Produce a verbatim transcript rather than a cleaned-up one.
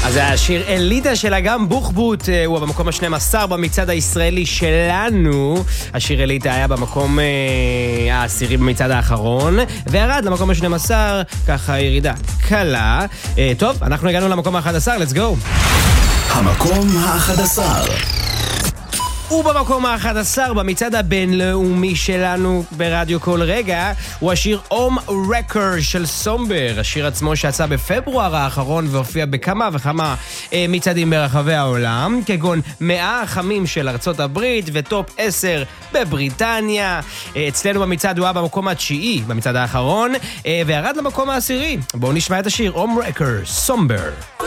אז השיר אליטה של אגם בוחבוט הוא במקום ה-שנים עשר במצעד הישראלי שלנו. השיר אליטה היה במקום העשירי במצעד האחרון וירד למקום ה-שנים עשר, ככה ירידה קלה. טוב, אנחנו הגענו למקום ה-אחד עשר, let's go. המקום ה-אחד עשר. ובמקום ה-אחד עשר במצעד הבינלאומי שלנו ברדיו כל רגע הוא השיר הום רקר של סומבר, השיר עצמו שיצא בפברואר האחרון והופיע בכמה וכמה אה, מצעדים ברחבי העולם, כגון מאה החמים של ארצות הברית וטופ עשר בבריטניה. אה, אצלנו במצעד הוא היה במקום התשיעי במצעד האחרון אה, וירד למקום העשירי. בואו נשמע את השיר הום רקר, סומבר.